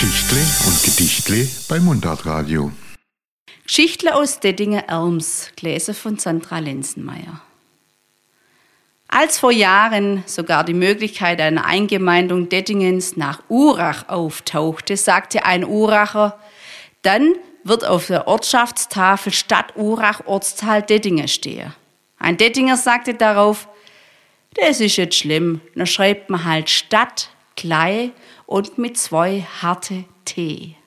Geschichtle und Gedichtle bei Mundartradio. Geschichtle aus Dettingen-Erms, gelesen von Sandra Lenzenmeier. Als vor Jahren sogar die Möglichkeit einer Eingemeindung Dettingens nach Urach auftauchte, sagte ein Uracher, dann wird auf der Ortschaftstafel Stadt Urach Ortsteil Dettingen stehen. Ein Dettinger sagte darauf, das ist jetzt schlimm, dann schreibt man halt Stadt, klein und mit 2 harte T.